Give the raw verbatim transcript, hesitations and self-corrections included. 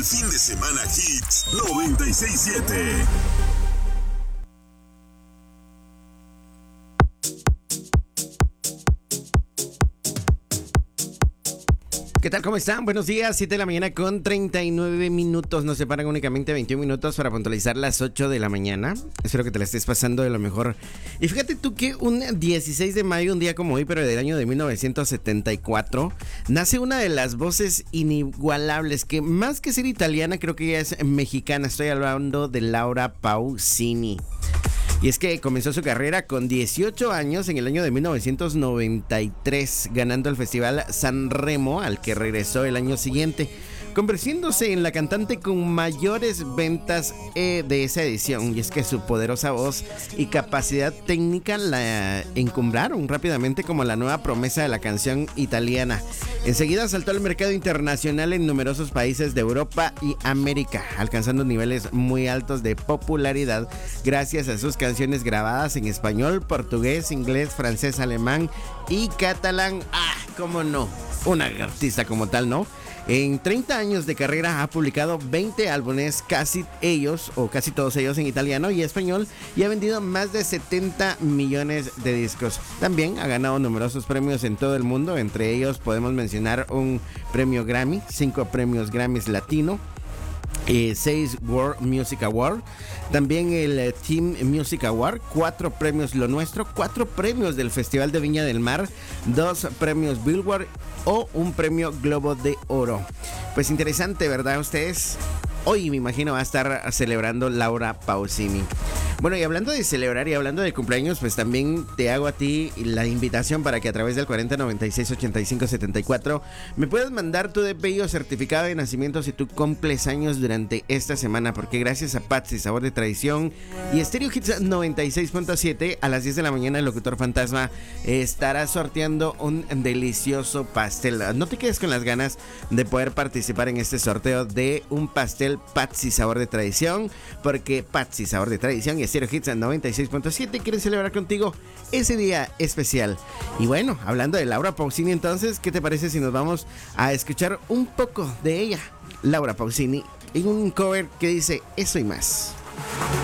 fin de semana Hits noventa y seis siete. ¿Qué tal? ¿Cómo están? Buenos días, siete de la mañana con treinta y nueve minutos. Nos separan únicamente veintiún minutos para puntualizar las ocho de la mañana. Espero que te la estés pasando de lo mejor. Y fíjate tú que un dieciséis de mayo, un día como hoy, pero del año de mil novecientos setenta y cuatro, nace una de las voces inigualables, que más que ser italiana, creo que ella es mexicana. Estoy hablando de Laura Pausini. Y es que comenzó su carrera con dieciocho años en el año de mil novecientos noventa y tres, ganando el Festival San Remo, al que regresó el año siguiente, convirtiéndose en la cantante con mayores ventas eh, de esa edición. Y es que su poderosa voz y capacidad técnica la encumbraron rápidamente como la nueva promesa de la canción italiana. Enseguida saltó al mercado internacional en numerosos países de Europa y América, alcanzando niveles muy altos de popularidad gracias a sus canciones grabadas en español, portugués, inglés, francés, alemán y catalán. ¡Ah, cómo no! Una artista como tal, ¿no? En treinta años de carrera ha publicado veinte álbumes, casi ellos o casi todos ellos en italiano y español, y ha vendido más de setenta millones de discos. También ha ganado numerosos premios en todo el mundo, entre ellos podemos mencionar un premio Grammy, cinco premios Grammys Latino, Eh, seis World Music Award, también el eh, Team Music Award, cuatro premios Lo Nuestro, cuatro premios del Festival de Viña del Mar, dos premios Billboard o un premio Globo de Oro. Pues interesante, ¿verdad? Ustedes hoy me imagino va a estar celebrando Laura Pausini. Bueno, y hablando de celebrar y hablando de cumpleaños, pues también te hago a ti la invitación para que a través del cuarenta noventa y seis ochenta y cinco setenta y cuatro me puedas mandar tu D P I o certificado de nacimiento si tú cumples años durante esta semana, porque gracias a Patsy, Sabor de Tradición y Stereo Hits noventa y seis punto siete, a las diez de la mañana el locutor fantasma estará sorteando un delicioso pastel. No te quedes con las ganas de poder participar en este sorteo de un pastel Patsy, Sabor de Tradición, porque Patsy, Sabor de Tradición y Stereo Hits noventa y seis punto siete quieren celebrar contigo ese día especial. Y bueno, hablando de Laura Pausini, entonces, ¿qué te parece si nos vamos a escuchar un poco de ella? Laura Pausini en un cover que dice Eso y Más.